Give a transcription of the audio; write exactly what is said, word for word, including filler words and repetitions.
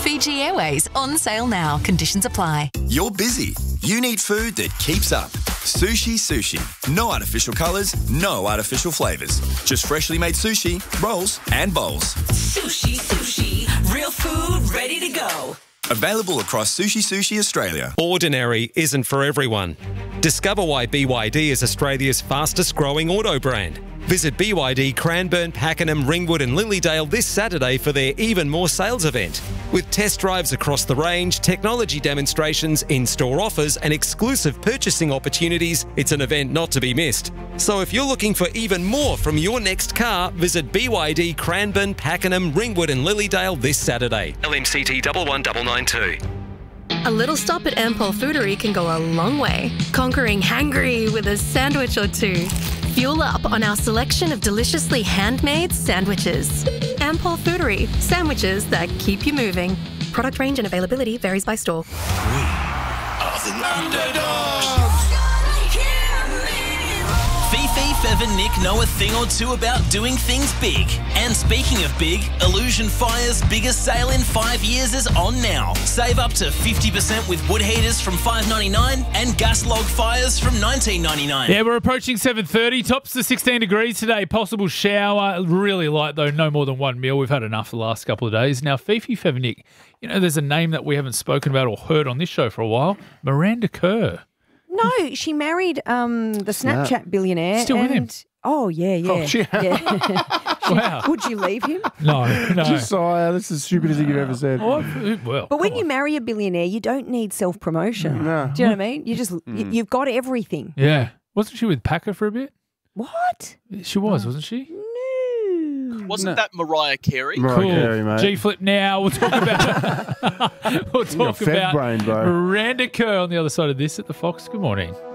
Fiji Airways on sale now. Conditions apply. You're busy. You need food that keeps up. Sushi Sushi. No artificial colours, no artificial flavours. Just freshly made sushi, rolls and bowls. Sushi Sushi. Real food ready to go. Available across Sushi Sushi Australia. Ordinary isn't for everyone. Discover why B Y D is Australia's fastest growing auto brand. Visit B Y D Cranbourne, Pakenham, Ringwood and Lilydale this Saturday for their Even More sales event. With test drives across the range, technology demonstrations, in-store offers and exclusive purchasing opportunities, it's an event not to be missed. So if you're looking for even more from your next car, visit B Y D Cranbourne, Pakenham, Ringwood and Lilydale this Saturday. L M C T one one nine nine two. A little stop at Ampol Foodery can go a long way, conquering hangry with a sandwich or two. Fuel up on our selection of deliciously handmade sandwiches. Ampol Foodery, sandwiches that keep you moving. Product range and availability varies by store. We are the underdogs. Fifi, Fev and Nick know a thing or two about doing things big. And speaking of big, Illusion Fire's biggest sale in five years is on now. Save up to fifty percent with wood heaters from five dollars ninety-nine and gas log fires from nineteen ninety-nine. Yeah, we're approaching seven thirty. Tops to sixteen degrees today. Possible shower. Really light, though. No more than one meal. We've had enough the last couple of days. Now, Fifi, Fev and Nick, you know, there's a name that we haven't spoken about or heard on this show for a while. Miranda Kerr. No, she married um, the Snapchat billionaire. Still with and, him? Oh, yeah, yeah. Oh, she- yeah. Wow. Would you leave him? No, no. Josiah, that's the stupidest thing you've ever said. Oh, well, But when come you on. marry a billionaire, you don't need self-promotion. No. Do you know what I mean? You just, you, you've got everything. Yeah. Wasn't she with Packer for a bit? What? She was, wasn't she? No. Wasn't that Mariah Carey? Mariah Cool. Carey, mate. G-flip now. We'll talk about we'll You got talk Fev about brain, bro. Miranda Kerr on the other side of this at the Fox. Good morning.